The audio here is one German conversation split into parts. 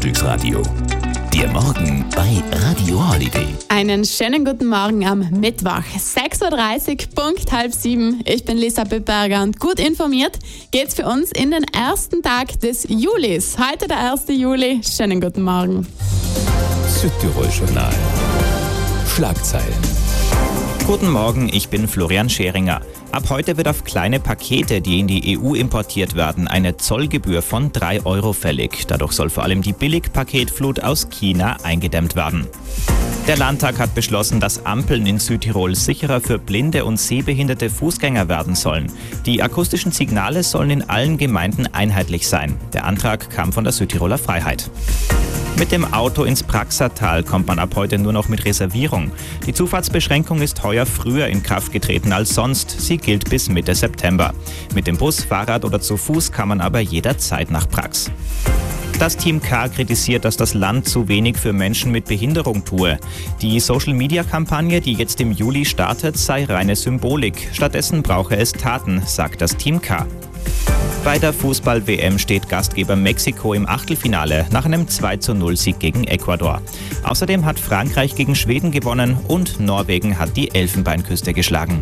Frühstücksradio. Der Morgen bei Radio Holiday. Einen schönen guten Morgen am Mittwoch, 6.30 Uhr, Punkt 6:30. Ich bin Lisa Bittberger und gut informiert geht's für uns in den ersten Tag des Julis. Heute der 1. Juli. Schönen guten Morgen. Südtirol Journal. Schlagzeilen. Guten Morgen, ich bin Florian Scheringer. Ab heute wird auf kleine Pakete, die in die EU importiert werden, eine Zollgebühr von 3 € fällig. Dadurch soll vor allem die Billigpaketflut aus China eingedämmt werden. Der Landtag hat beschlossen, dass Ampeln in Südtirol sicherer für blinde und sehbehinderte Fußgänger werden sollen. Die akustischen Signale sollen in allen Gemeinden einheitlich sein. Der Antrag kam von der Südtiroler Freiheit. Mit dem Auto ins Praxertal kommt man ab heute nur noch mit Reservierung. Die Zufahrtsbeschränkung ist heuer früher in Kraft getreten als sonst. Sie gilt bis Mitte September. Mit dem Bus, Fahrrad oder zu Fuß kann man aber jederzeit nach Prax. Das Team K kritisiert, dass das Land zu wenig für Menschen mit Behinderung tue. Die Social-Media-Kampagne, die jetzt im Juli startet, sei reine Symbolik. Stattdessen brauche es Taten, sagt das Team K. Bei der Fußball-WM steht Gastgeber Mexiko im Achtelfinale nach einem 2:0-Sieg gegen Ecuador. Außerdem hat Frankreich gegen Schweden gewonnen und Norwegen hat die Elfenbeinküste geschlagen.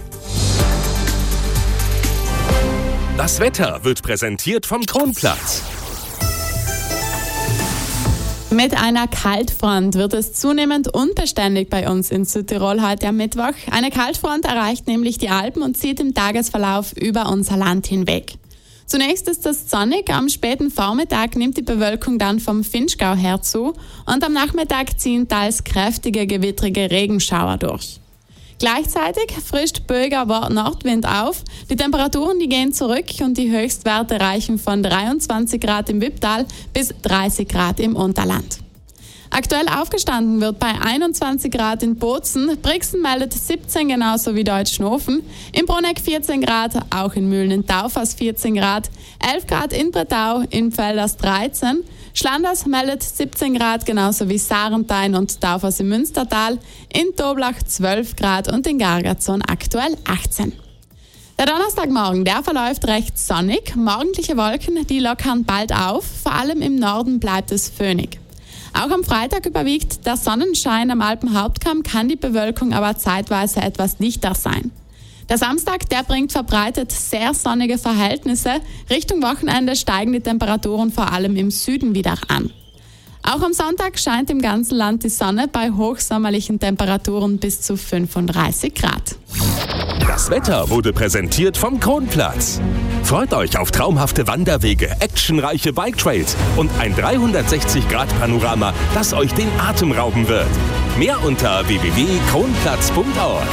Das Wetter wird präsentiert vom Kronplatz. Mit einer Kaltfront wird es zunehmend unbeständig bei uns in Südtirol heute am Mittwoch. Eine Kaltfront erreicht nämlich die Alpen und zieht im Tagesverlauf über unser Land hinweg. Zunächst ist es sonnig, am späten Vormittag nimmt die Bewölkung dann vom Vinschgau her zu und am Nachmittag ziehen teils kräftige, gewittrige Regenschauer durch. Gleichzeitig frischt böiger Nordwind auf, die Temperaturen die gehen zurück und die Höchstwerte reichen von 23 Grad im Wipptal bis 30 Grad im Unterland. Aktuell aufgestanden wird bei 21 Grad in Bozen, Brixen meldet 17 genauso wie Deutschnofen, in Bruneck 14 Grad, auch in Mühlen in Taufers 14 Grad, 11 Grad in Bretau, in Velders 13, Schlanders meldet 17 Grad genauso wie Sarentein und Taufers im Münstertal, in Toblach 12 Grad und in Gargatzon aktuell 18. Der Donnerstagmorgen, der verläuft recht sonnig, morgendliche Wolken, die lockern bald auf, vor allem im Norden bleibt es föhnig. Auch am Freitag überwiegt der Sonnenschein am Alpenhauptkamm, kann die Bewölkung aber zeitweise etwas dichter sein. Der Samstag, der bringt verbreitet sehr sonnige Verhältnisse. Richtung Wochenende steigen die Temperaturen vor allem im Süden wieder an. Auch am Sonntag scheint im ganzen Land die Sonne bei hochsommerlichen Temperaturen bis zu 35 Grad. Das Wetter wurde präsentiert vom Kronplatz. Freut euch auf traumhafte Wanderwege, actionreiche Bike-Trails und ein 360-Grad-Panorama, das euch den Atem rauben wird. Mehr unter www.kronplatz.org.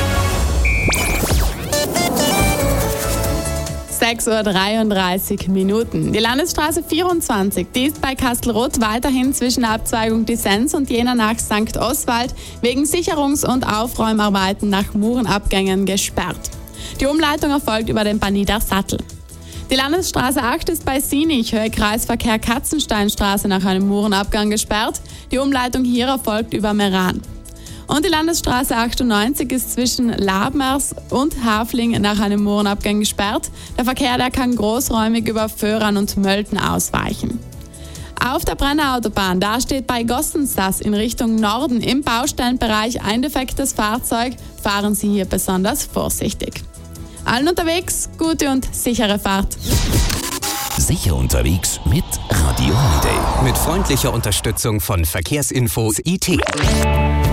6:33 Uhr. Die Landesstraße 24, die ist bei Kastelroth weiterhin zwischen der Abzweigung Dissens und jener nach St. Oswald wegen Sicherungs- und Aufräumarbeiten nach Murenabgängen gesperrt. Die Umleitung erfolgt über den Banider Sattel. Die Landesstraße 8 ist bei Sinich, Höhe Kreisverkehr Katzensteinstraße nach einem Murenabgang gesperrt. Die Umleitung hier erfolgt über Meran. Und die Landesstraße 98 ist zwischen Labmers und Hafling nach einem Murenabgang gesperrt. Der Verkehr, der kann großräumig über Föhran und Mölten ausweichen. Auf der Brennerautobahn, da steht bei Gossensass in Richtung Norden im Baustellenbereich ein defektes Fahrzeug. Fahren Sie hier besonders vorsichtig. Allen unterwegs, gute und sichere Fahrt. Sicher unterwegs mit Radio Holiday. Mit freundlicher Unterstützung von Verkehrsinfo IT.